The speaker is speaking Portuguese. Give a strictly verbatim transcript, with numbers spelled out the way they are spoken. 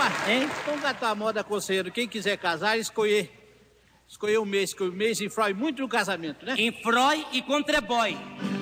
Opa, Hein? vamos catar a moda, conselheiro. Quem quiser casar, escolher. Escolher um mês, que o mês influi muito no casamento, né? Infrói e contribui.